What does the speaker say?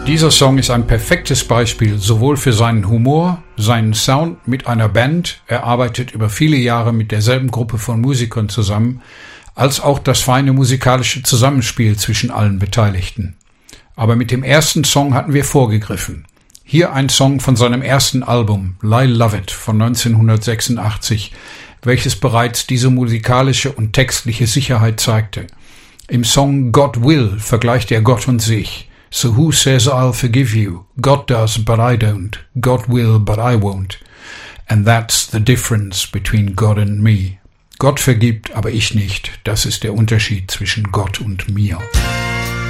Dieser Song ist ein perfektes Beispiel sowohl für seinen Humor, seinen Sound mit einer Band, er arbeitet über viele Jahre mit derselben Gruppe von Musikern zusammen, als auch das feine musikalische Zusammenspiel zwischen allen Beteiligten. Aber mit dem ersten Song hatten wir vorgegriffen. Hier ein Song von seinem ersten Album, Lyle Lovett von 1986, welches bereits diese musikalische und textliche Sicherheit zeigte. Im Song God Will vergleicht er Gott und sich. So who says I'll forgive you? God does, but I don't. God will, but I won't. And that's the difference between God and me. Gott vergibt, aber ich nicht. Das ist der Unterschied zwischen Gott und mir.